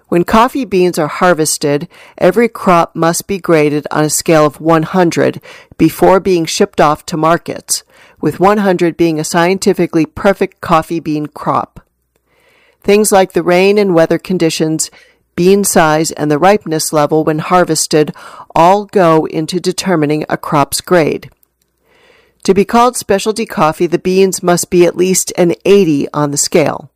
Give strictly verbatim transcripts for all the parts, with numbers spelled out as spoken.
When coffee beans are harvested, every crop must be graded on a scale of one hundred before being shipped off to markets, with one hundred being a scientifically perfect coffee bean crop. Things like the rain and weather conditions, bean size, and the ripeness level when harvested all go into determining a crop's grade. To be called specialty coffee, the beans must be at least an eighty on the scale.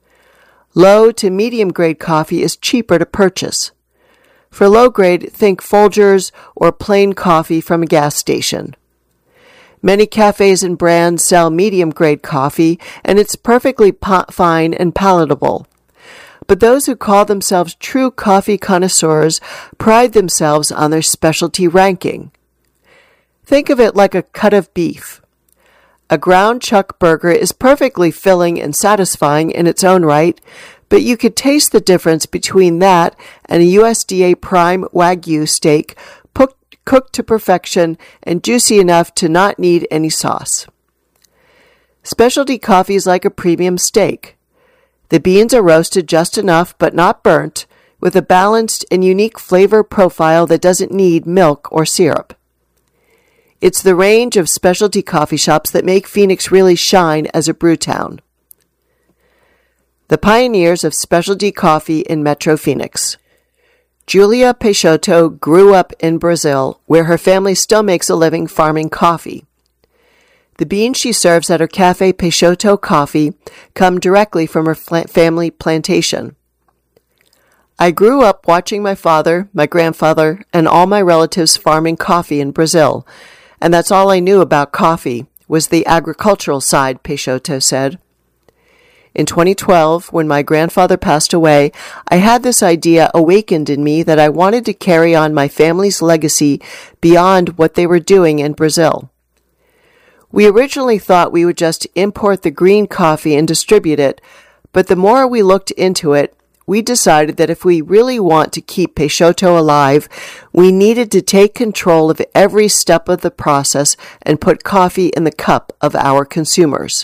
Low to medium grade coffee is cheaper to purchase. For low grade, think Folgers or plain coffee from a gas station. Many cafes and brands sell medium grade coffee, and it's perfectly po- fine and palatable. But those who call themselves true coffee connoisseurs pride themselves on their specialty ranking. Think of it like a cut of beef. A ground chuck burger is perfectly filling and satisfying in its own right, but you could taste the difference between that and a U S D A prime Wagyu steak cooked to perfection and juicy enough to not need any sauce. Specialty coffee is like a premium steak. The beans are roasted just enough but not burnt, with a balanced and unique flavor profile that doesn't need milk or syrup. It's the range of specialty coffee shops that make Phoenix really shine as a brew town. The pioneers of specialty coffee in Metro Phoenix. Julia Peixoto grew up in Brazil, where her family still makes a living farming coffee. The beans she serves at her Cafe Peixoto Coffee come directly from her family plantation. I grew up watching my father, my grandfather, and all my relatives farming coffee in Brazil, and that's all I knew about coffee, was the agricultural side, Peixoto said. In twenty twelve, when my grandfather passed away, I had this idea awakened in me that I wanted to carry on my family's legacy beyond what they were doing in Brazil. We originally thought we would just import the green coffee and distribute it, but the more we looked into it, we decided that if we really want to keep Peixoto alive, we needed to take control of every step of the process and put coffee in the cup of our consumers.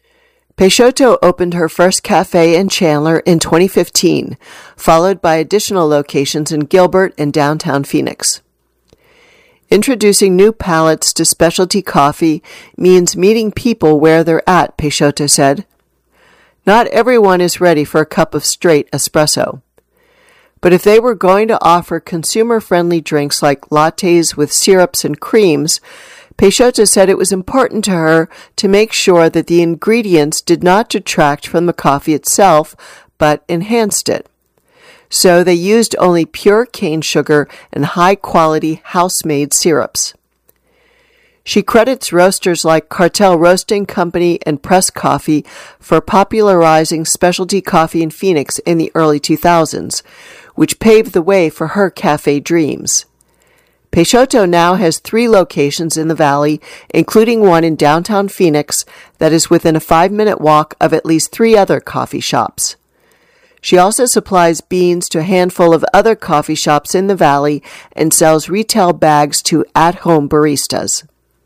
Peixoto opened her first cafe in Chandler in twenty fifteen, followed by additional locations in Gilbert and downtown Phoenix. Introducing new palates to specialty coffee means meeting people where they're at, Peixoto said. Not everyone is ready for a cup of straight espresso. But if they were going to offer consumer-friendly drinks like lattes with syrups and creams, Peixoto said it was important to her to make sure that the ingredients did not detract from the coffee itself, but enhanced it. So they used only pure cane sugar and high-quality house-made syrups. She credits roasters like Cartel Roasting Company and Press Coffee for popularizing specialty coffee in Phoenix in the early two thousands, which paved the way for her cafe dreams. Peixoto now has three locations in the valley, including one in downtown Phoenix that is within a five-minute walk of at least three other coffee shops. She also supplies beans to a handful of other coffee shops in the valley and sells retail bags to at-home baristas.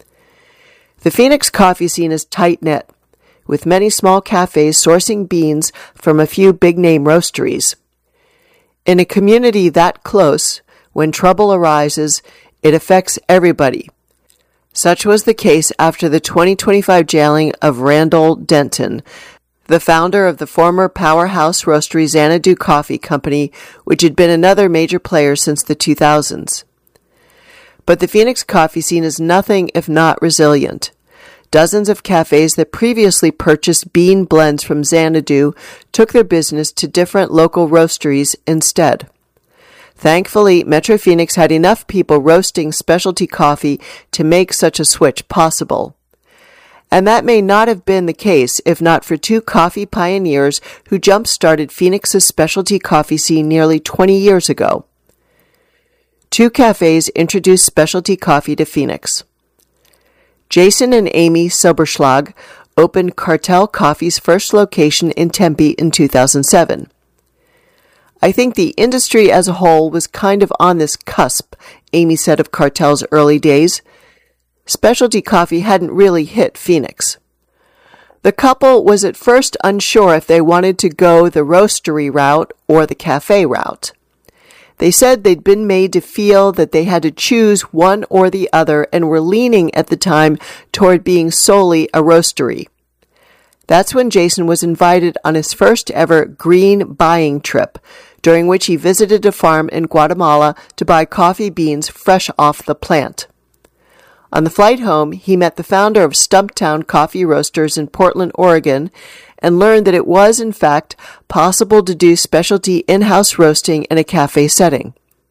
The Phoenix coffee scene is tight-knit, with many small cafes sourcing beans from a few big-name roasteries. In a community that close, when trouble arises, it affects everybody. Such was the case after the twenty twenty-five jailing of Randall Denton, the founder of the former powerhouse roastery Xanadu Coffee Company, which had been another major player since the two thousands. But the Phoenix coffee scene is nothing if not resilient. Dozens of cafes that previously purchased bean blends from Xanadu took their business to different local roasteries instead. Thankfully, Metro Phoenix had enough people roasting specialty coffee to make such a switch possible. And that may not have been the case if not for two coffee pioneers who jump-started Phoenix's specialty coffee scene nearly twenty years ago. Two cafes introduced specialty coffee to Phoenix. Jason and Amy Silberschlag opened Cartel Coffee's first location in Tempe in two thousand seven. I think the industry as a whole was kind of on this cusp, Amy said of Cartel's early days. Specialty coffee hadn't really hit Phoenix. The couple was at first unsure if they wanted to go the roastery route or the cafe route. They said they'd been made to feel that they had to choose one or the other and were leaning at the time toward being solely a roastery. That's when Jason was invited on his first ever green buying trip, during which he visited a farm in Guatemala to buy coffee beans fresh off the plant. On the flight home, he met the founder of Stumptown Coffee Roasters in Portland, Oregon, and learned that it was, in fact, possible to do specialty in-house roasting in a cafe setting.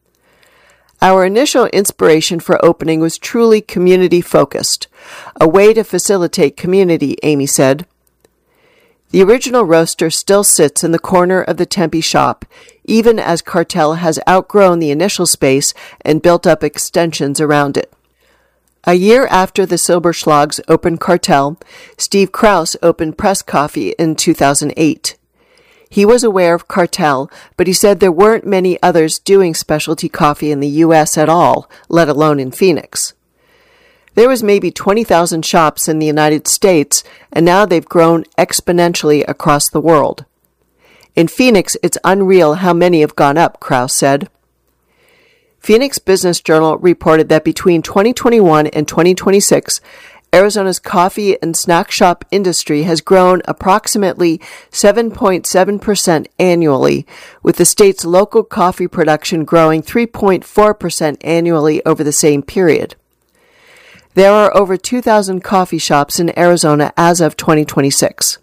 Our initial inspiration for opening was truly community-focused, a way to facilitate community, Amy said. The original roaster still sits in the corner of the Tempe shop, even as Cartel has outgrown the initial space and built up extensions around it. A year after the Silberschlags opened Cartel, Steve Krause opened Press Coffee in two thousand eight. He was aware of Cartel, but he said there weren't many others doing specialty coffee in the U S at all, let alone in Phoenix. There was maybe twenty thousand shops in the United States, and now they've grown exponentially across the world. In Phoenix, it's unreal how many have gone up, Krause said. Phoenix Business Journal reported that between twenty twenty-one and twenty twenty-six, Arizona's coffee and snack shop industry has grown approximately seven point seven percent annually, with the state's local coffee production growing three point four percent annually over the same period. There are over two thousand coffee shops in Arizona as of twenty twenty-six.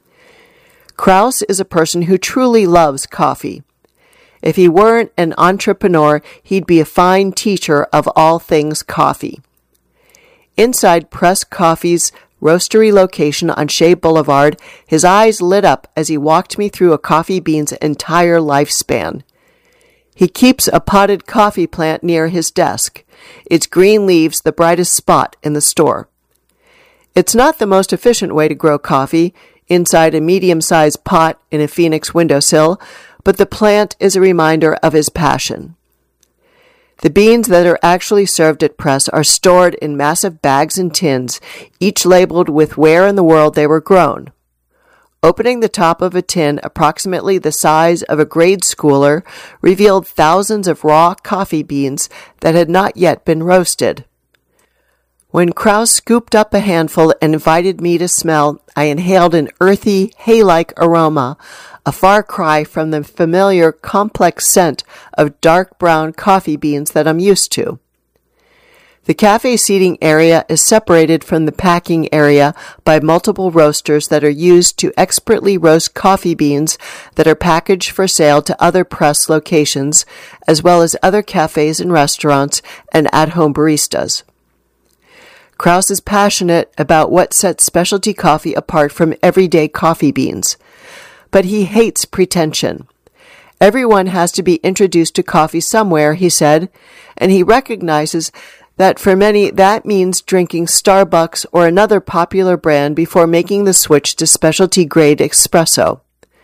Krause is a person who truly loves coffee. If he weren't an entrepreneur, he'd be a fine teacher of all things coffee. Inside Press Coffee's roastery location on Shea Boulevard, his eyes lit up as he walked me through a coffee bean's entire lifespan. He keeps a potted coffee plant near his desk, its green leaves the brightest spot in the store. It's not the most efficient way to grow coffee, inside a medium-sized pot in a Phoenix windowsill, but the plant is a reminder of his passion. The beans that are actually served at Press are stored in massive bags and tins, each labeled with where in the world they were grown. Opening the top of a tin approximately the size of a grade schooler revealed thousands of raw coffee beans that had not yet been roasted. When Krause scooped up a handful and invited me to smell, I inhaled an earthy, hay-like aroma, a far cry from the familiar complex scent of dark brown coffee beans that I'm used to. The cafe seating area is separated from the packing area by multiple roasters that are used to expertly roast coffee beans that are packaged for sale to other Press locations, as well as other cafes and restaurants and at-home baristas. Krause is passionate about what sets specialty coffee apart from everyday coffee beans, but he hates pretension. Everyone has to be introduced to coffee somewhere, he said, and he recognizes that for many that means drinking Starbucks or another popular brand before making the switch to specialty grade espresso.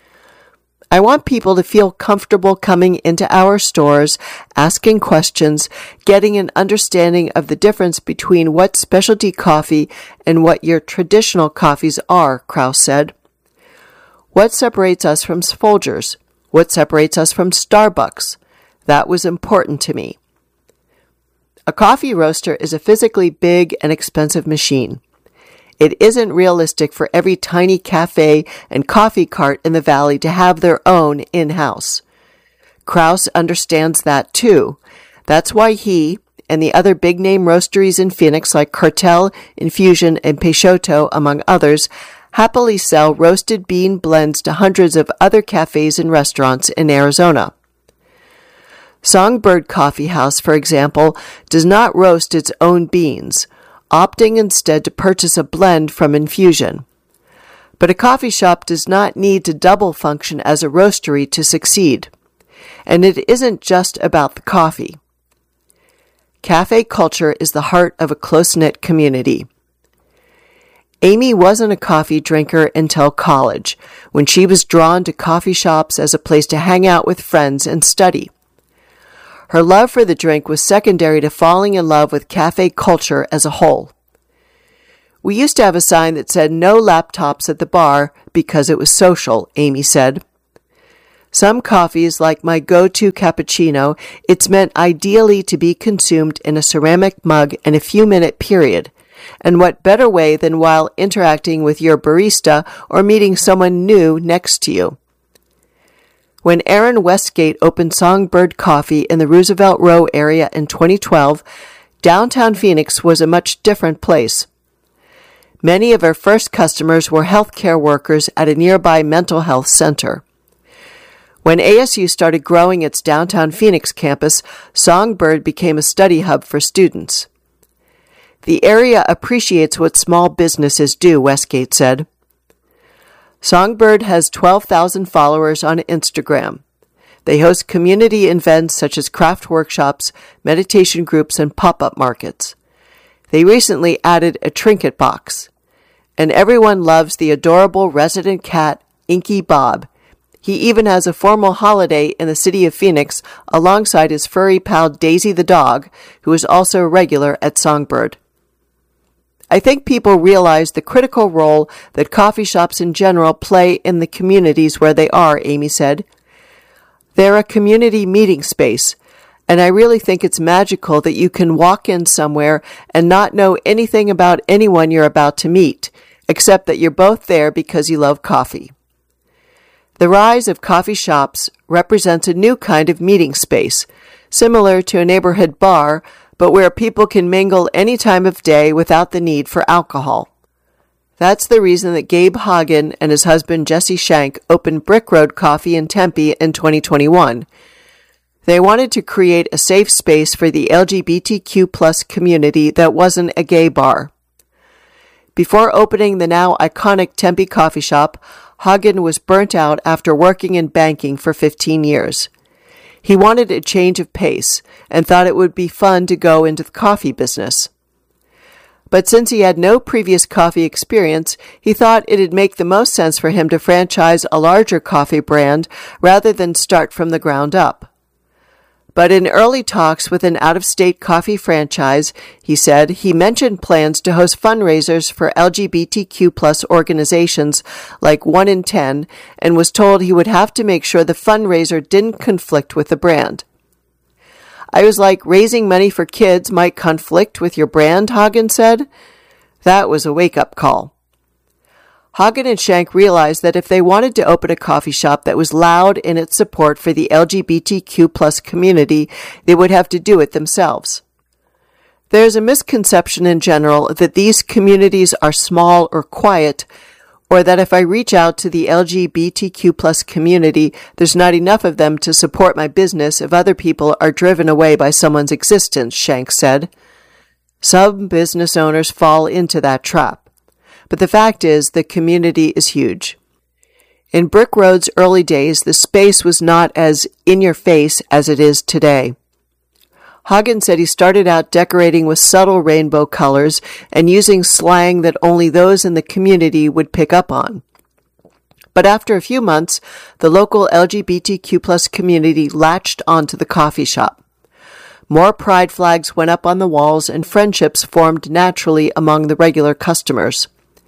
I want people to feel comfortable coming into our stores, asking questions, getting an understanding of the difference between what specialty coffee and what your traditional coffees are, Krause said. What separates us from Folgers? What separates us from Starbucks? That was important to me. A coffee roaster is a physically big and expensive machine. It isn't realistic for every tiny cafe and coffee cart in the valley to have their own in-house. Krause understands that too. That's why he and the other big-name roasteries in Phoenix like Cartel, Infusion, and Peixoto, among others, happily sell roasted bean blends to hundreds of other cafes and restaurants in Arizona. Songbird Coffee House, for example, does not roast its own beans, opting instead to purchase a blend from Infusion. But a coffee shop does not need to double function as a roastery to succeed. And it isn't just about the coffee. Cafe culture is the heart of a close-knit community. Amy wasn't a coffee drinker until college, when she was drawn to coffee shops as a place to hang out with friends and study. Her love for the drink was secondary to falling in love with cafe culture as a whole. We used to have a sign that said no laptops at the bar because it was social, Amy said. Some coffees, like my go-to cappuccino, it's meant ideally to be consumed in a ceramic mug in a few-minute period. And what better way than while interacting with your barista or meeting someone new next to you? When Aaron Westgate opened Songbird Coffee in the Roosevelt Row area in twenty twelve, downtown Phoenix was a much different place. Many of our first customers were healthcare workers at a nearby mental health center. When A S U started growing its downtown Phoenix campus, Songbird became a study hub for students. The area appreciates what small businesses do, Westgate said. Songbird has twelve thousand followers on Instagram. They host community events such as craft workshops, meditation groups, and pop-up markets. They recently added a trinket box. And everyone loves the adorable resident cat, Inky Bob. He even has a formal holiday in the city of Phoenix alongside his furry pal Daisy the dog, who is also a regular at Songbird. I think people realize the critical role that coffee shops in general play in the communities where they are, Amy said. They're a community meeting space, and I really think it's magical that you can walk in somewhere and not know anything about anyone you're about to meet, except that you're both there because you love coffee. The rise of coffee shops represents a new kind of meeting space, similar to a neighborhood bar, but where people can mingle any time of day without the need for alcohol. That's the reason that Gabe Hagen and his husband Jesse Shank opened Brick Road Coffee in Tempe in twenty twenty-one. They wanted to create a safe space for the L G B T Q plus community that wasn't a gay bar. Before opening the now iconic Tempe coffee shop, Hagen was burnt out after working in banking for fifteen years. He wanted a change of pace and thought it would be fun to go into the coffee business. But since he had no previous coffee experience, he thought it'd make the most sense for him to franchise a larger coffee brand rather than start from the ground up. But in early talks with an out-of-state coffee franchise, he said he mentioned plans to host fundraisers for L G B T Q plus organizations like one in ten and was told he would have to make sure the fundraiser didn't conflict with the brand. I was like, raising money for kids might conflict with your brand, Hagen said. That was a wake-up call. Hagen and Shank realized that if they wanted to open a coffee shop that was loud in its support for the L G B T Q plus community, they would have to do it themselves. There is a misconception in general that these communities are small or quiet, or that if I reach out to the L G B T Q plus community, there's not enough of them to support my business if other people are driven away by someone's existence, Shank said. Some business owners fall into that trap. But the fact is, the community is huge. In Brick Road's early days, the space was not as in-your-face as it is today. Hagen said he started out decorating with subtle rainbow colors and using slang that only those in the community would pick up on. But after a few months, the local L G B T Q plus community latched onto the coffee shop. More pride flags went up on the walls and friendships formed naturally among the regular customers.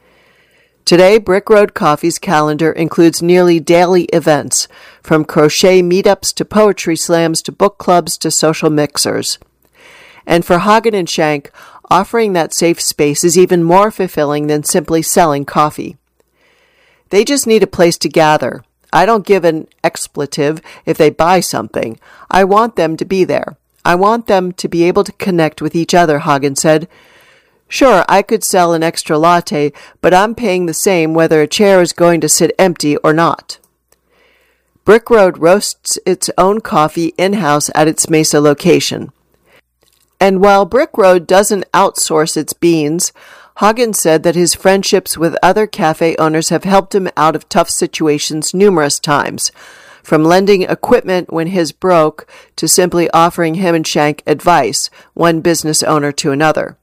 Today, Brick Road Coffee's calendar includes nearly daily events, from crochet meetups to poetry slams to book clubs to social mixers. And for Hagen and Shank, offering that safe space is even more fulfilling than simply selling coffee. They just need a place to gather. I don't give an expletive if they buy something. I want them to be there. I want them to be able to connect with each other, Hagen said. Sure, I could sell an extra latte, but I'm paying the same whether a chair is going to sit empty or not. Brick Road roasts its own coffee in-house at its Mesa location. And while Brick Road doesn't outsource its beans, Hagen said that his friendships with other cafe owners have helped him out of tough situations numerous times, from lending equipment when his broke to simply offering him and Shank advice, one business owner to another.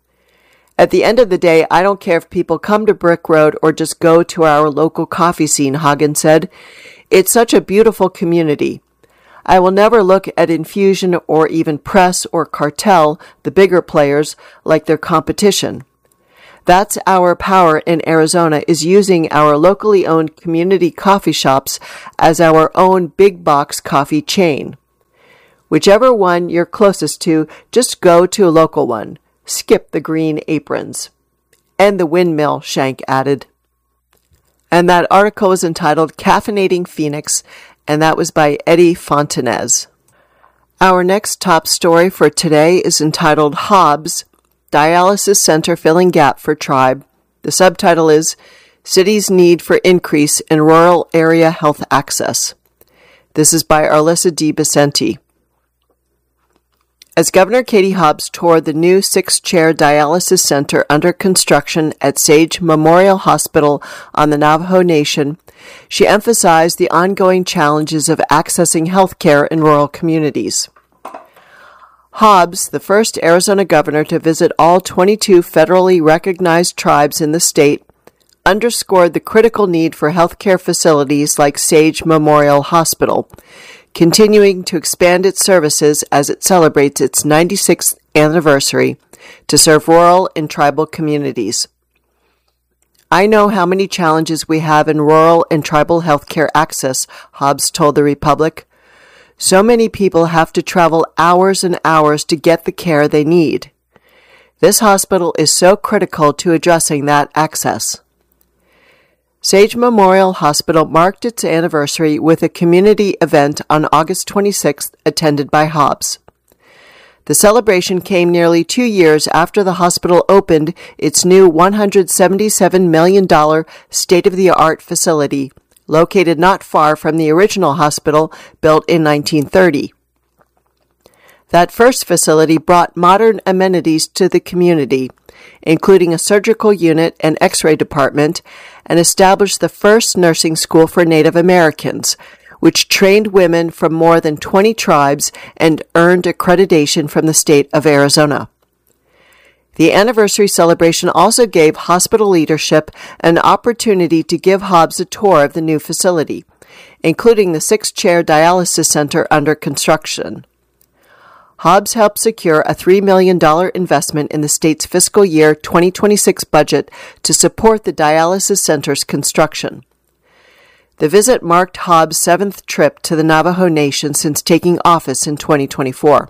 At the end of the day, I don't care if people come to Brick Road or just go to our local coffee scene, Hagen said. It's such a beautiful community. I will never look at Infusion or even Press or Cartel, the bigger players, like their competition. That's our power in Arizona, is using our locally owned community coffee shops as our own big box coffee chain. Whichever one you're closest to, just go to a local one. Skip the green aprons. And the windmill, Shank added. And that article was entitled Caffeinating Phoenix, and that was by Eddie Fontanez. Our next top story for today is entitled Hobbs, Dialysis Center Filling Gap for Tribe. The subtitle is City's Need for Increase in Rural Area Health Access. This is by Arlissa D. Vicente. As Governor Katie Hobbs toured the new six-chair dialysis center under construction at Sage Memorial Hospital on the Navajo Nation, she emphasized the ongoing challenges of accessing health care in rural communities. Hobbs, the first Arizona governor to visit all twenty-two federally recognized tribes in the state, underscored the critical need for health care facilities like Sage Memorial Hospital, continuing to expand its services as it celebrates its ninety-sixth anniversary to serve rural and tribal communities. I know how many challenges we have in rural and tribal healthcare access, Hobbs told the Republic. So many people have to travel hours and hours to get the care they need. This hospital is so critical to addressing that access. Sage Memorial Hospital marked its anniversary with a community event on August twenty-sixth attended by Hobbs. The celebration came nearly two years after the hospital opened its new one hundred seventy-seven million dollars state-of-the-art facility, located not far from the original hospital built in nineteen thirty. That first facility brought modern amenities to the community, including a surgical unit and x-ray department, and established the first nursing school for Native Americans, which trained women from more than twenty tribes and earned accreditation from the state of Arizona. The anniversary celebration also gave hospital leadership an opportunity to give Hobbs a tour of the new facility, including the six-chair dialysis center under construction. Hobbs helped secure a three million dollars investment in the state's fiscal year twenty twenty-six budget to support the dialysis center's construction. The visit marked Hobbs' seventh trip to the Navajo Nation since taking office in twenty twenty-four.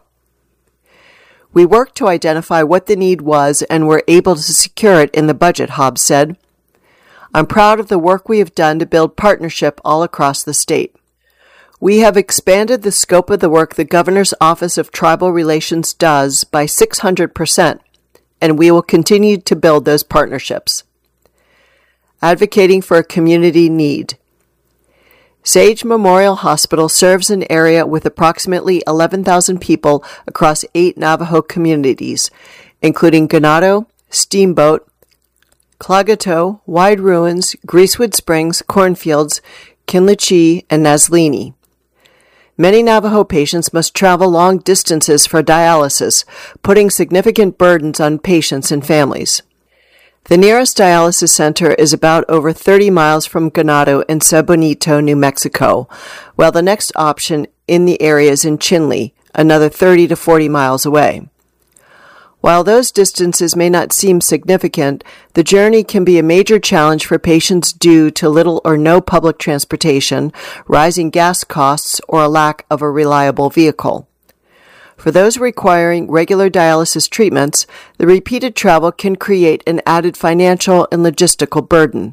We worked to identify what the need was and were able to secure it in the budget, Hobbs said. I'm proud of the work we have done to build partnership all across the state. We have expanded the scope of the work the Governor's Office of Tribal Relations does by six hundred percent, and we will continue to build those partnerships. Advocating for a community need. Sage Memorial Hospital serves an area with approximately eleven thousand people across eight Navajo communities, including Ganado, Steamboat, Klagetoh, Wide Ruins, Greasewood Springs, Cornfields, Kinlichee, and Naslini. Many Navajo patients must travel long distances for dialysis, putting significant burdens on patients and families. The nearest dialysis center is about over thirty miles from Ganado in Sabonito, New Mexico, while the next option in the area is in Chinle, another thirty to forty miles away. While those distances may not seem significant, the journey can be a major challenge for patients due to little or no public transportation, rising gas costs, or a lack of a reliable vehicle. For those requiring regular dialysis treatments, the repeated travel can create an added financial and logistical burden.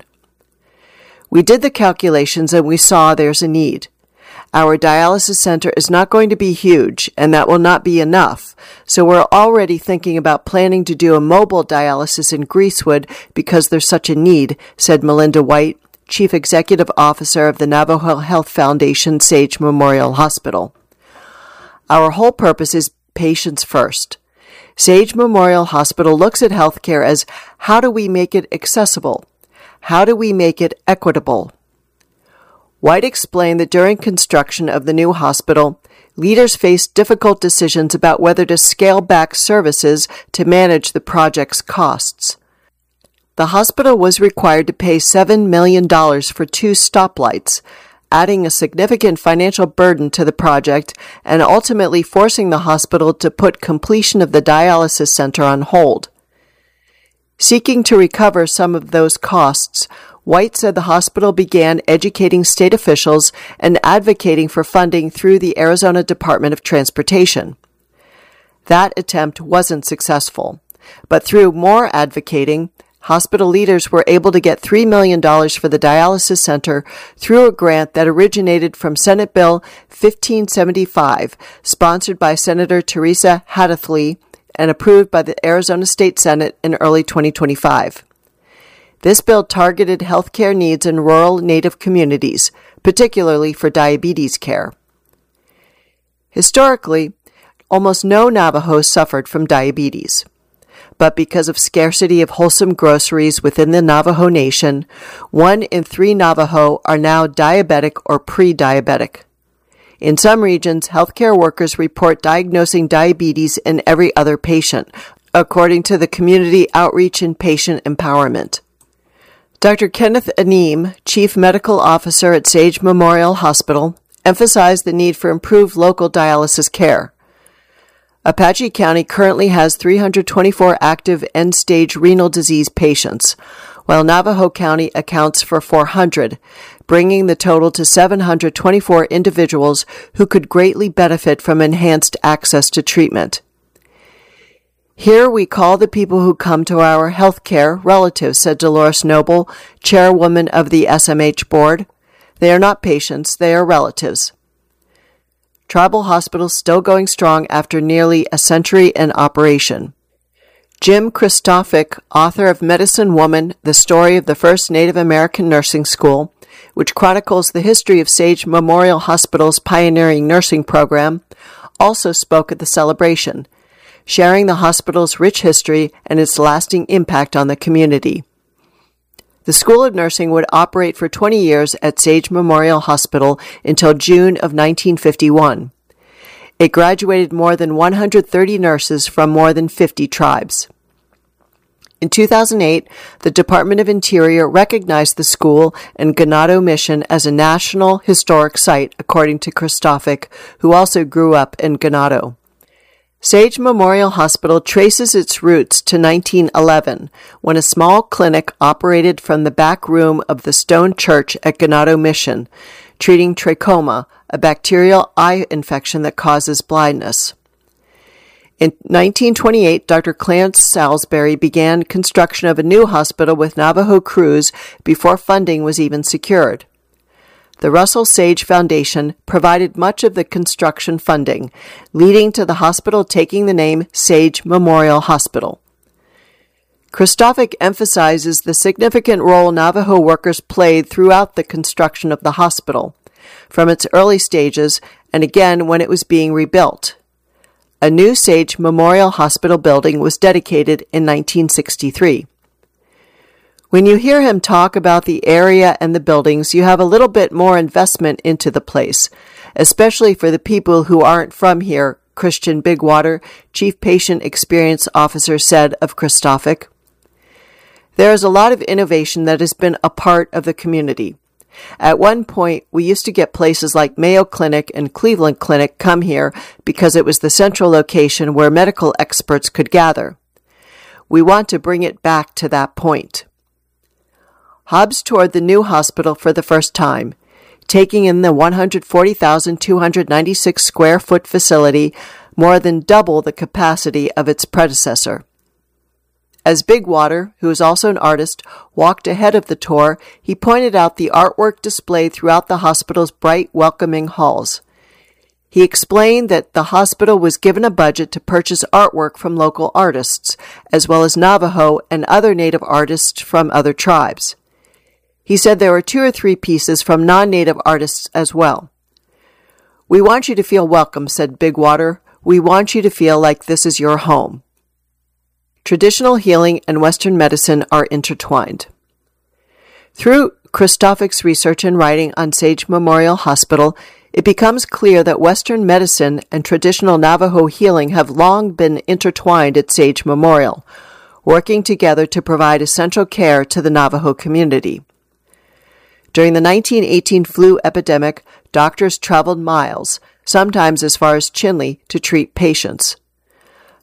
We did the calculations and we saw there's a need. Our dialysis center is not going to be huge, and that will not be enough, so we're already thinking about planning to do a mobile dialysis in Greasewood because there's such a need, said Melinda White, Chief Executive Officer of the Navajo Health Foundation Sage Memorial Hospital. Our whole purpose is patients first. Sage Memorial Hospital looks at healthcare as how do we make it accessible? How do we make it equitable? White explained that during construction of the new hospital, leaders faced difficult decisions about whether to scale back services to manage the project's costs. The hospital was required to pay seven million dollars for two stoplights, adding a significant financial burden to the project and ultimately forcing the hospital to put completion of the dialysis center on hold. Seeking to recover some of those costs, White said the hospital began educating state officials and advocating for funding through the Arizona Department of Transportation. That attempt wasn't successful, but through more advocating, hospital leaders were able to get three million dollars for the dialysis center through a grant that originated from Senate Bill fifteen seventy-five, sponsored by Senator Teresa Hatherley and approved by the Arizona State Senate in early twenty twenty-five. This bill targeted healthcare needs in rural Native communities, particularly for diabetes care. Historically, almost no Navajos suffered from diabetes. But because of scarcity of wholesome groceries within the Navajo Nation, one in three Navajo are now diabetic or pre-diabetic. In some regions, healthcare workers report diagnosing diabetes in every other patient, according to the Community Outreach and Patient Empowerment. Doctor Kenneth Aneem, Chief Medical Officer at Sage Memorial Hospital, emphasized the need for improved local dialysis care. Apache County currently has three hundred twenty-four active end-stage renal disease patients, while Navajo County accounts for four hundred, bringing the total to seven hundred twenty-four individuals who could greatly benefit from enhanced access to treatment. Here we call the people who come to our health care relatives, said Dolores Noble, chairwoman of the S M H board. They are not patients, they are relatives. Tribal hospitals still going strong after nearly a century in operation. Jim Kristofik, author of Medicine Woman, the story of the first Native American nursing school, which chronicles the history of Sage Memorial Hospital's pioneering nursing program, also spoke at the celebration, sharing the hospital's rich history and its lasting impact on the community. The School of Nursing would operate for twenty years at Sage Memorial Hospital until June of nineteen fifty-one. It graduated more than one hundred thirty nurses from more than fifty tribes. In two thousand eight, the Department of Interior recognized the school and Ganado Mission as a National Historic Site, according to Kristofik, who also grew up in Ganado. Sage Memorial Hospital traces its roots to nineteen eleven, when a small clinic operated from the back room of the stone church at Ganado Mission, treating trachoma, a bacterial eye infection that causes blindness. In nineteen twenty-eight, Doctor Clarence Salisbury began construction of a new hospital with Navajo crews before funding was even secured. The Russell Sage Foundation provided much of the construction funding, leading to the hospital taking the name Sage Memorial Hospital. Kristofik emphasizes the significant role Navajo workers played throughout the construction of the hospital, from its early stages and again when it was being rebuilt. A new Sage Memorial Hospital building was dedicated in nineteen sixty-three. When you hear him talk about the area and the buildings, you have a little bit more investment into the place, especially for the people who aren't from here, Christian Bigwater, Chief Patient Experience Officer, said of Kristofik. There is a lot of innovation that has been a part of the community. At one point, we used to get places like Mayo Clinic and Cleveland Clinic come here because it was the central location where medical experts could gather. We want to bring it back to that point. Hobbs toured the new hospital for the first time, taking in the one hundred forty thousand two hundred ninety-six square foot facility, more than double the capacity of its predecessor. As Bigwater, who is also an artist, walked ahead of the tour, he pointed out the artwork displayed throughout the hospital's bright, welcoming halls. He explained that the hospital was given a budget to purchase artwork from local artists, as well as Navajo and other native artists from other tribes. He said there were two or three pieces from non-native artists as well. "We want you to feel welcome," said Bigwater. "We want you to feel like this is your home." Traditional healing and Western medicine are intertwined. Through Kristofik's research and writing on Sage Memorial Hospital, it becomes clear that Western medicine and traditional Navajo healing have long been intertwined at Sage Memorial, working together to provide essential care to the Navajo community. During the nineteen eighteen flu epidemic, doctors traveled miles, sometimes as far as Chinle, to treat patients.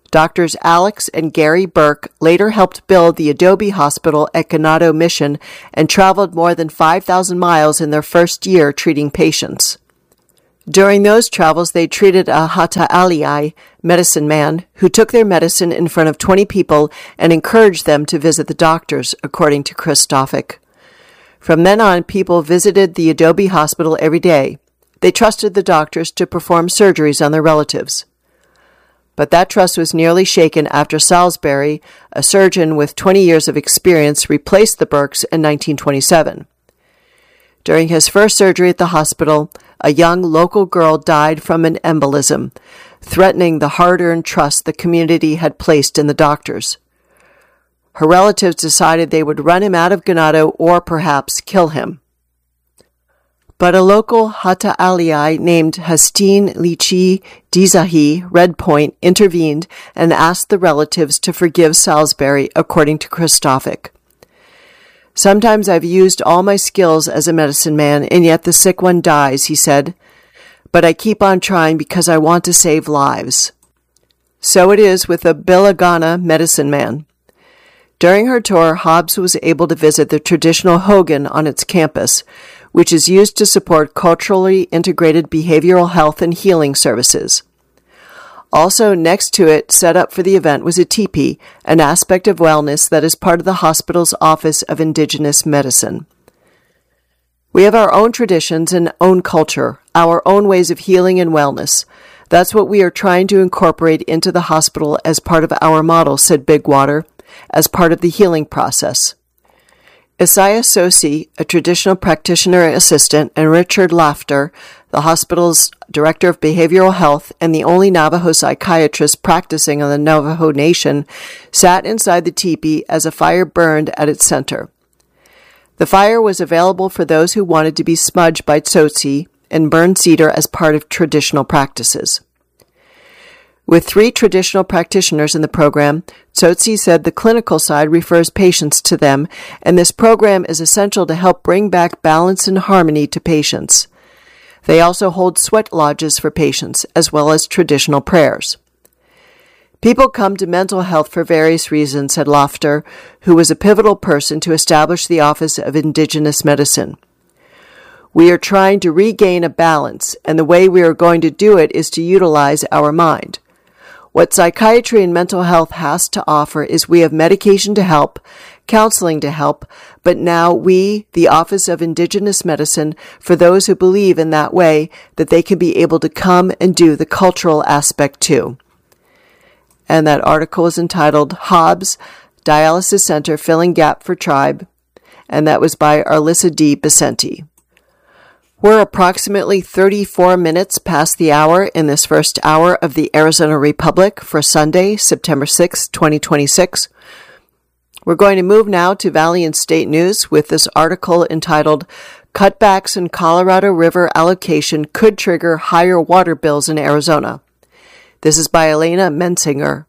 Doctors Alex and Gary Burke later helped build the Adobe Hospital at Ganado Mission and traveled more than five thousand miles in their first year treating patients. During those travels, they treated a Hata Alii, medicine man, who took their medicine in front of twenty people and encouraged them to visit the doctors, according to Chris Stoffick. From then on, people visited the Adobe Hospital every day. They trusted the doctors to perform surgeries on their relatives. But that trust was nearly shaken after Salisbury, a surgeon with twenty years of experience, replaced the Burkes in nineteen twenty-seven. During his first surgery at the hospital, a young local girl died from an embolism, threatening the hard-earned trust the community had placed in the doctors. Her relatives decided they would run him out of Ganado or perhaps kill him. But a local Hata Alii named Hastine Lichi Dizahi, Red Point, intervened and asked the relatives to forgive Salisbury, according to Chris Stoffick. Sometimes I've used all my skills as a medicine man, and yet the sick one dies, he said. But I keep on trying because I want to save lives. So it is with the Bilagana medicine man. During her tour, Hobbs was able to visit the traditional Hogan on its campus, which is used to support culturally integrated behavioral health and healing services. Also next to it, set up for the event, was a teepee, an aspect of wellness that is part of the hospital's Office of Indigenous Medicine. We have our own traditions and own culture, our own ways of healing and wellness. That's what we are trying to incorporate into the hospital as part of our model, said Bigwater, as part of the healing process. Isaiah Sosi, a traditional practitioner assistant, and Richard Lafter, the hospital's director of behavioral health and the only Navajo psychiatrist practicing on the Navajo Nation, sat inside the teepee as a fire burned at its center. The fire was available for those who wanted to be smudged by tsotsi and burn cedar as part of traditional practices. With three traditional practitioners in the program, Tsotsi said the clinical side refers patients to them, and this program is essential to help bring back balance and harmony to patients. They also hold sweat lodges for patients, as well as traditional prayers. People come to mental health for various reasons, said Lofter, who was a pivotal person to establish the Office of Indigenous Medicine. We are trying to regain a balance, and the way we are going to do it is to utilize our mind. What psychiatry and mental health has to offer is we have medication to help, counseling to help, but now we, the Office of Indigenous Medicine, for those who believe in that way, that they can be able to come and do the cultural aspect too. And that article is entitled Hobbs, Dialysis Center Filling Gap for Tribe, and that was by Arlissa D. Becenti. We're approximately thirty-four minutes past the hour in this first hour of the Arizona Republic for Sunday, September sixth, twenty twenty-six. We're going to move now to Valley and State News with this article entitled Cutbacks in Colorado River Allocation Could Trigger Higher Water Bills in Arizona. This is by Elena Mensinger.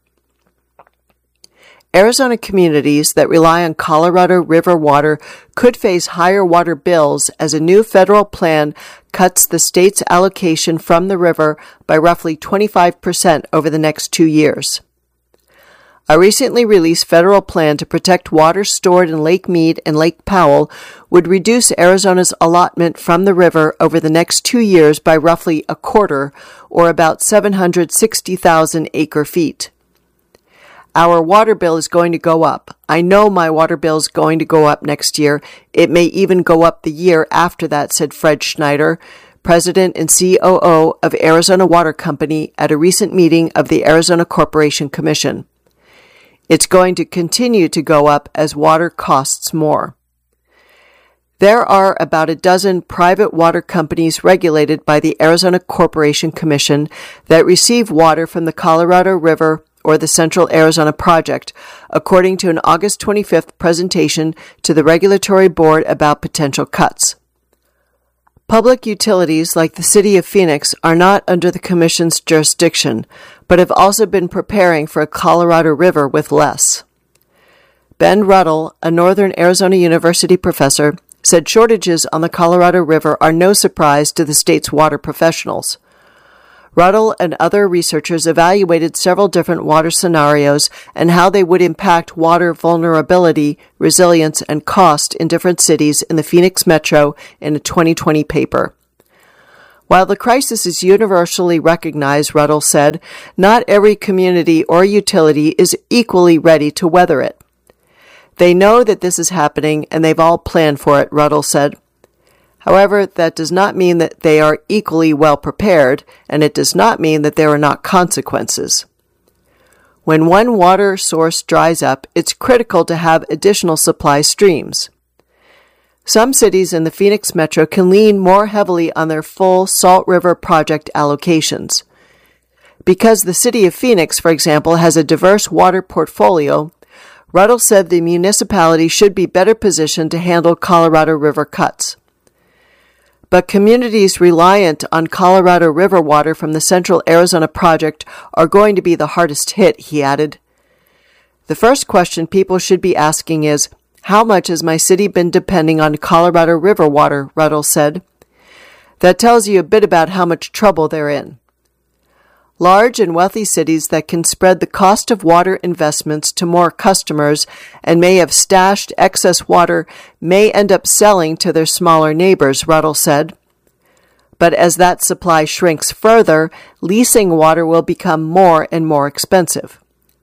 Arizona communities that rely on Colorado River water could face higher water bills as a new federal plan cuts the state's allocation from the river by roughly twenty-five percent over the next two years. A recently released federal plan to protect water stored in Lake Mead and Lake Powell would reduce Arizona's allotment from the river over the next two years by roughly a quarter, or about seven hundred sixty thousand acre feet. Our water bill is going to go up. I know my water bill is going to go up next year. It may even go up the year after that, said Fred Schneider, president and C O O of Arizona Water Company, at a recent meeting of the Arizona Corporation Commission. It's going to continue to go up as water costs more. There are about a dozen private water companies regulated by the Arizona Corporation Commission that receive water from the Colorado River or the Central Arizona Project, according to an August twenty-fifth presentation to the Regulatory Board about potential cuts. Public utilities like the City of Phoenix are not under the Commission's jurisdiction, but have also been preparing for a Colorado River with less. Ben Ruddle, a Northern Arizona University professor, said shortages on the Colorado River are no surprise to the state's water professionals. Ruddle and other researchers evaluated several different water scenarios and how they would impact water vulnerability, resilience, and cost in different cities in the Phoenix Metro in a twenty twenty paper. While the crisis is universally recognized, Ruddle said, not every community or utility is equally ready to weather it. They know that this is happening and they've all planned for it, Ruddle said. However, that does not mean that they are equally well prepared, and it does not mean that there are not consequences. When one water source dries up, it's critical to have additional supply streams. Some cities in the Phoenix Metro can lean more heavily on their full Salt River project allocations. Because the city of Phoenix, for example, has a diverse water portfolio, Ruddle said the municipality should be better positioned to handle Colorado River cuts. But communities reliant on Colorado River water from the Central Arizona Project are going to be the hardest hit, he added. The first question people should be asking is, how much has my city been depending on Colorado River water, Ruddle said. That tells you a bit about how much trouble they're in. Large and wealthy cities that can spread the cost of water investments to more customers and may have stashed excess water may end up selling to their smaller neighbors, Ruddle said. But as that supply shrinks further, leasing water will become more and more expensive.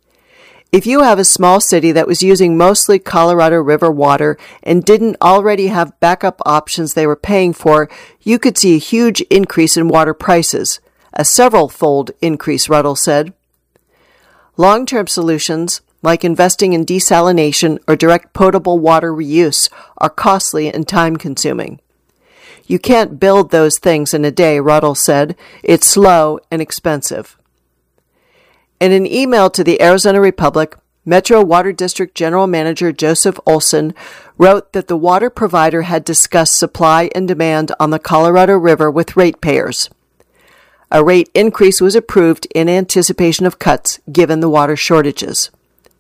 If you have a small city that was using mostly Colorado River water and didn't already have backup options they were paying for, you could see a huge increase in water prices. A several-fold increase, Ruddle said. Long-term solutions, like investing in desalination or direct potable water reuse, are costly and time-consuming. You can't build those things in a day, Ruddle said. It's slow and expensive. In an email to the Arizona Republic, Metro Water District General Manager Joseph Olson wrote that the water provider had discussed supply and demand on the Colorado River with ratepayers. A rate increase was approved in anticipation of cuts given the water shortages.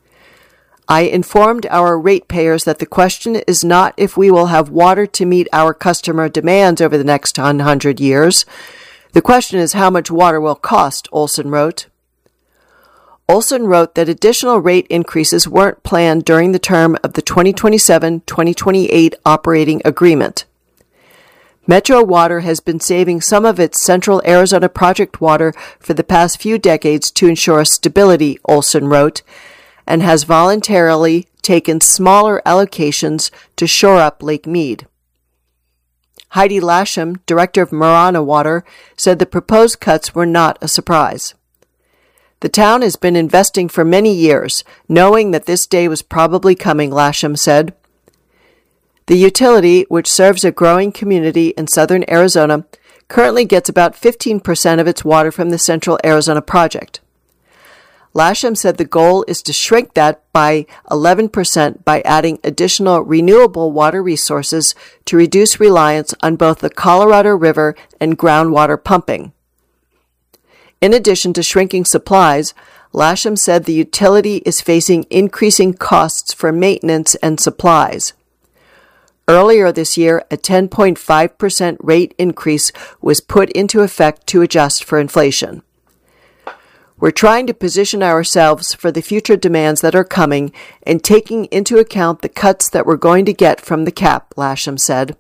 I informed our ratepayers that the question is not if we will have water to meet our customer demands over the next one hundred years. The question is how much water will cost, Olson wrote. Olson wrote that additional rate increases weren't planned during the term of the twenty twenty-seven twenty twenty-eight operating agreement. Metro Water has been saving some of its Central Arizona Project water for the past few decades to ensure stability, Olson wrote, and has voluntarily taken smaller allocations to shore up Lake Mead. Heidi Lasham, director of Marana Water, said the proposed cuts were not a surprise. The town has been investing for many years, knowing that this day was probably coming, Lasham said. The utility, which serves a growing community in southern Arizona, currently gets about fifteen percent of its water from the Central Arizona Project. Lasham said the goal is to shrink that by eleven percent by adding additional renewable water resources to reduce reliance on both the Colorado River and groundwater pumping. In addition to shrinking supplies, Lasham said the utility is facing increasing costs for maintenance and supplies. Earlier this year, a ten point five percent rate increase was put into effect to adjust for inflation. We're trying to position ourselves for the future demands that are coming and taking into account the cuts that we're going to get from the cap, Lasham said.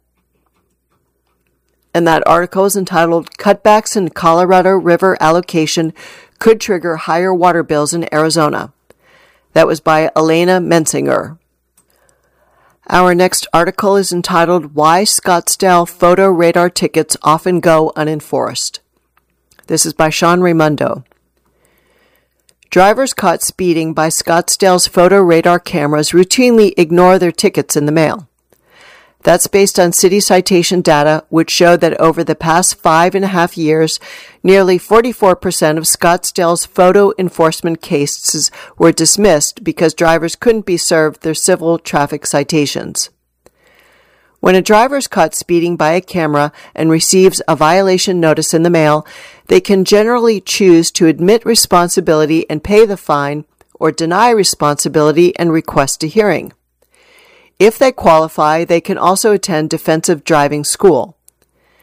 And that article is entitled, Cutbacks in Colorado River Allocation Could Trigger Higher Water Bills in Arizona. That was by Elena Mensinger. Our next article is entitled, Why Scottsdale Photo Radar Tickets Often Go Unenforced. This is by Sean Raimundo. Drivers caught speeding by Scottsdale's photo radar cameras routinely ignore their tickets in the mail. That's based on city citation data, which showed that over the past five and a half years, nearly forty-four percent of Scottsdale's photo enforcement cases were dismissed because drivers couldn't be served their civil traffic citations. When a driver is caught speeding by a camera and receives a violation notice in the mail, they can generally choose to admit responsibility and pay the fine, or deny responsibility and request a hearing. If they qualify, they can also attend defensive driving school.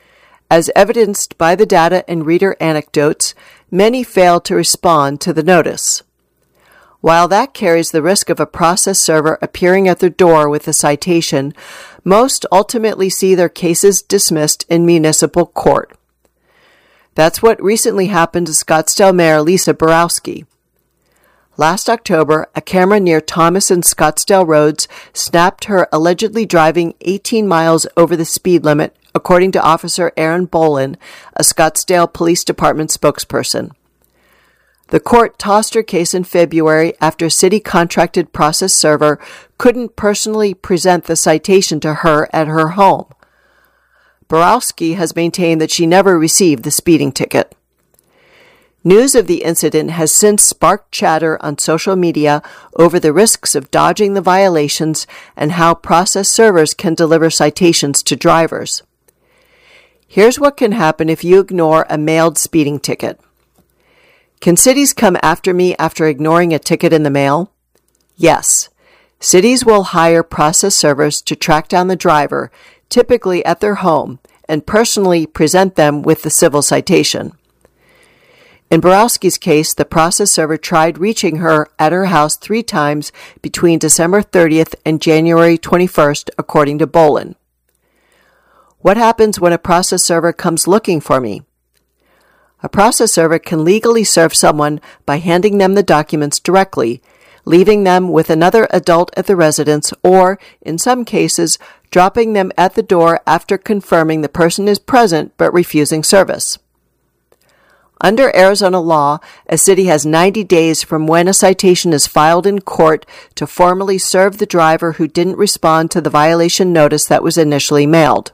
As evidenced by the data and reader anecdotes, many fail to respond to the notice. While that carries the risk of a process server appearing at their door with a citation, most ultimately see their cases dismissed in municipal court. That's what recently happened to Scottsdale Mayor Lisa Borowski. Last October, a camera near Thomas and Scottsdale roads snapped her allegedly driving eighteen miles over the speed limit, according to Officer Aaron Bolin, a Scottsdale Police Department spokesperson. The court tossed her case in February after a city-contracted process server couldn't personally present the citation to her at her home. Borowski has maintained that she never received the speeding ticket. News of the incident has since sparked chatter on social media over the risks of dodging the violations and how process servers can deliver citations to drivers. Here's what can happen if you ignore a mailed speeding ticket. Can cities come after me after ignoring a ticket in the mail? Yes. Cities will hire process servers to track down the driver, typically at their home, and personally present them with the civil citation. In Borowski's case, the process server tried reaching her at her house three times between December thirtieth and January twenty-first, according to Bolin. What happens when a process server comes looking for me? A process server can legally serve someone by handing them the documents directly, leaving them with another adult at the residence, or, in some cases, dropping them at the door after confirming the person is present but refusing service. Under Arizona law, a city has ninety days from when a citation is filed in court to formally serve the driver who didn't respond to the violation notice that was initially mailed.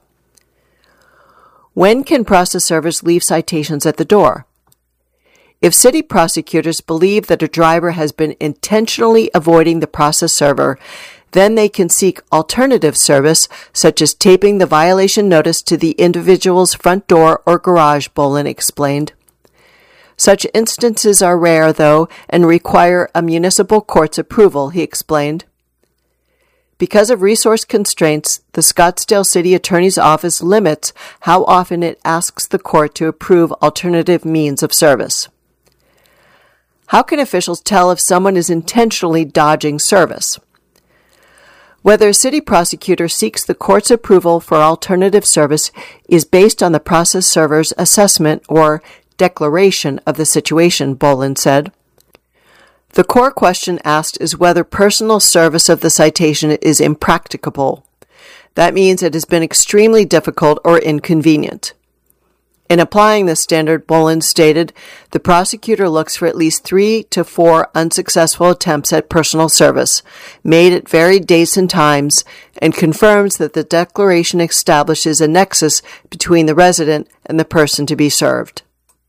When can process servers leave citations at the door? If city prosecutors believe that a driver has been intentionally avoiding the process server, then they can seek alternative service, such as taping the violation notice to the individual's front door or garage, Bolin explained. Such instances are rare, though, and require a municipal court's approval, he explained. Because of resource constraints, the Scottsdale City Attorney's Office limits how often it asks the court to approve alternative means of service. How can officials tell if someone is intentionally dodging service? Whether a city prosecutor seeks the court's approval for alternative service is based on the process server's assessment or declaration of the situation, Bolin said. The core question asked is whether personal service of the citation is impracticable. That means it has been extremely difficult or inconvenient. In applying this standard, Bolin stated, the prosecutor looks for at least three to four unsuccessful attempts at personal service, made at varied dates and times, and confirms that the declaration establishes a nexus between the resident and the person to be served.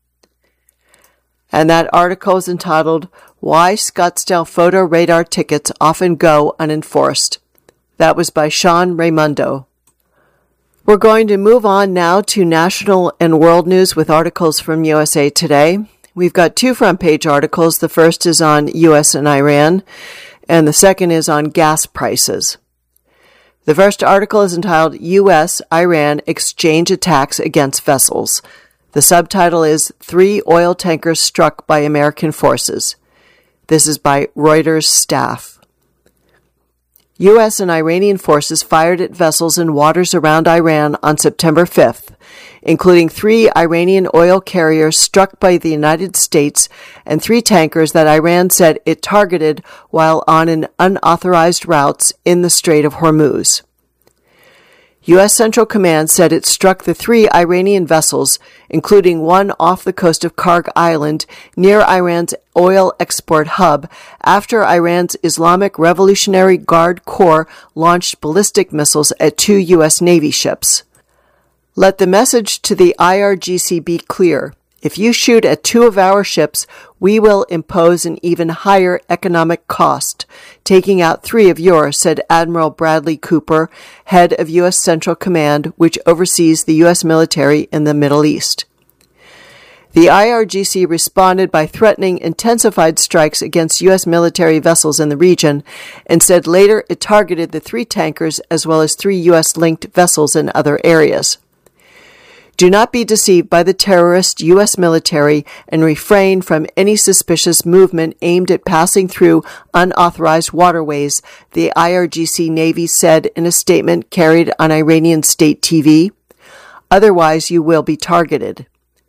And that article is entitled, Why Scottsdale Photo Radar Tickets Often Go Unenforced. That was by Sean Raimundo. We're going to move on now to national and world news with articles from U S A Today. We've got two front-page articles. The first is on U S and Iran, and the second is on gas prices. The first article is entitled, U S Iran Exchange Attacks Against Vessels. The subtitle is Three Oil Tankers Struck by American Forces. This is by Reuters staff. U S and Iranian forces fired at vessels in waters around Iran on September fifth, including three Iranian oil carriers struck by the United States and three tankers that Iran said it targeted while on an unauthorized routes in the Strait of Hormuz. U S Central Command said it struck the three Iranian vessels, including one off the coast of Karg Island near Iran's oil export hub, after Iran's Islamic Revolutionary Guard Corps launched ballistic missiles at two U S Navy ships. Let the message to the I R G C be clear. If you shoot at two of our ships, we will impose an even higher economic cost, taking out three of yours, said Admiral Bradley Cooper, head of U S Central Command, which oversees the U S military in the Middle East. The I R G C responded by threatening intensified strikes against U S military vessels in the region, and said later it targeted the three tankers as well as three U S-linked vessels in other areas. Do not be deceived by the terrorist U S military and refrain from any suspicious movement aimed at passing through unauthorized waterways, the I R G C Navy said in a statement carried on Iranian state T V. Otherwise, you will be targeted.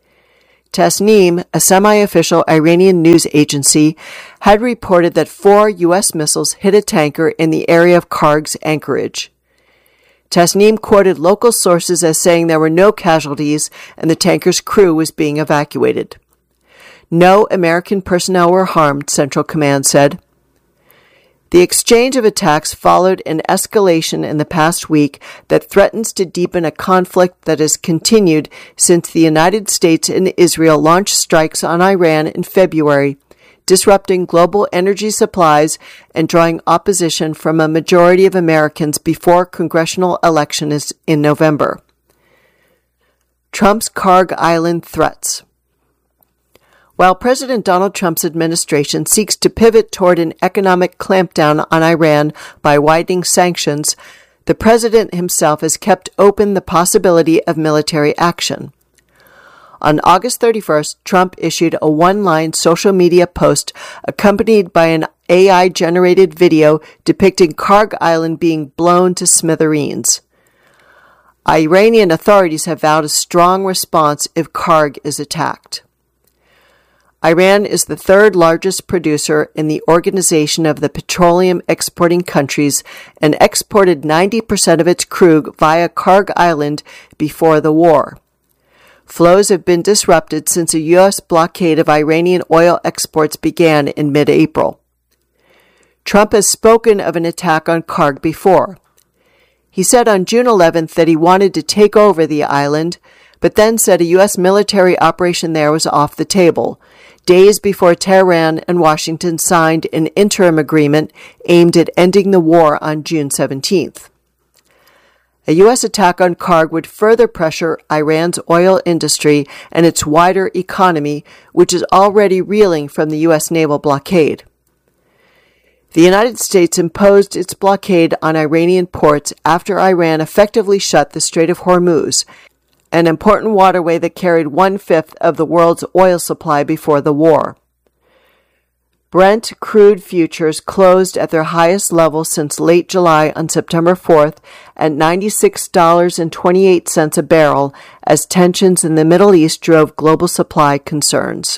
Tasnim, a semi-official Iranian news agency, had reported that four U S missiles hit a tanker in the area of Karg's anchorage. Tasnim quoted local sources as saying there were no casualties and the tanker's crew was being evacuated. No American personnel were harmed, Central Command said. The exchange of attacks followed an escalation in the past week that threatens to deepen a conflict that has continued since the United States and Israel launched strikes on Iran in February, disrupting global energy supplies and drawing opposition from a majority of Americans before congressional elections in November. Trump's Karg Island threats. While President Donald Trump's administration seeks to pivot toward an economic clampdown on Iran by widening sanctions, the president himself has kept open the possibility of military action. On August thirty-first, Trump issued a one-line social media post accompanied by an A I-generated video depicting Karg Island being blown to smithereens. Iranian authorities have vowed a strong response if Karg is attacked. Iran is the third largest producer in the Organization of the Petroleum Exporting Countries and exported ninety percent of its crude via Karg Island before the war. Flows have been disrupted since a U S blockade of Iranian oil exports began in mid-April. Trump has spoken of an attack on Karg before. He said on June eleventh that he wanted to take over the island, but then said a U S military operation there was off the table, days before Tehran and Washington signed an interim agreement aimed at ending the war on June seventeenth. A U S attack on Karg would further pressure Iran's oil industry and its wider economy, which is already reeling from the U S naval blockade. The United States imposed its blockade on Iranian ports after Iran effectively shut the Strait of Hormuz, an important waterway that carried one-fifth of the world's oil supply before the war. Brent crude futures closed at their highest level since late July on September fourth at ninety-six dollars and twenty-eight cents a barrel as tensions in the Middle East drove global supply concerns.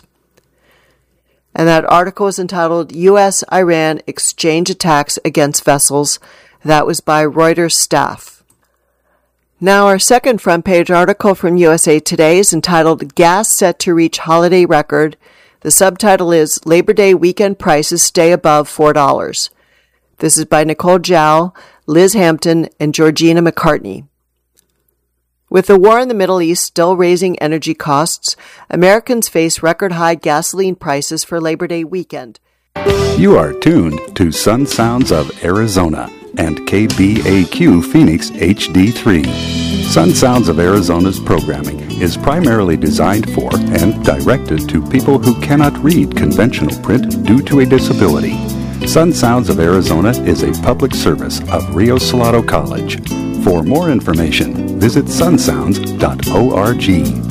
And that article was entitled U S Iran Exchange Attacks Against Vessels. That was by Reuters staff. Now our second front page article from U S A Today is entitled Gas Set to Reach Holiday Record. The subtitle is Labor Day Weekend Prices Stay Above four dollars. This is by Nicole Jow, Liz Hampton, and Georgina McCartney. With the war in the Middle East still raising energy costs, Americans face record-high gasoline prices for Labor Day weekend. You are tuned to Sun Sounds of Arizona and K B A Q Phoenix H D three. Sun Sounds of Arizona's programming is primarily designed for and directed to people who cannot read conventional print due to a disability. Sun Sounds of Arizona is a public service of Rio Salado College. For more information, visit sun sounds dot org.